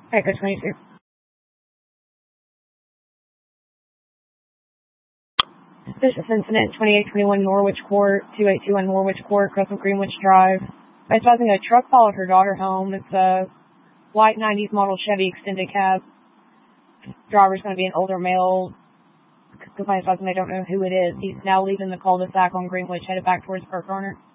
Echo 22. Suspicious incident, 2821 Norwich Court, 2821 Norwich Court, Crescent Greenwich Drive. Advising a truck followed her daughter home. It's a white 90s model Chevy extended cab. Driver's going to be an older male. Complaints advising they don't know who it is. He's now leaving the cul-de-sac on Greenwich, headed back towards Burke Garner.